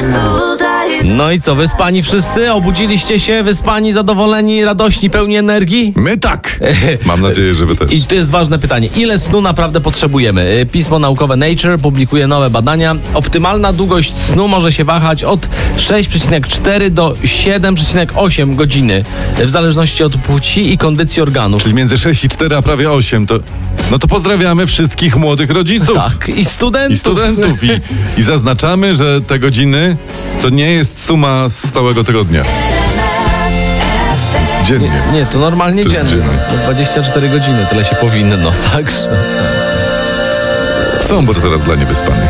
No i co, wyspani wszyscy? Obudziliście się? Wyspani, zadowoleni, radośni, pełni energii? My tak. Mam nadzieję, że wy też. I to jest ważne pytanie. Ile snu naprawdę potrzebujemy? Pismo naukowe Nature publikuje nowe badania. Optymalna długość snu może się wahać od 6,4 do 7,8 godziny. W zależności od płci i kondycji organów. Czyli między 6 i 4, a prawie 8. No to pozdrawiamy wszystkich młodych rodziców. Tak, i studentów. I studentów. I zaznaczamy, że te godziny to nie jest suma z całego tygodnia. Dziennie. Nie, to normalnie To dziennie. dziennie. To 24 godziny, tyle się powinno, także... Sombor teraz dla niewyspanych.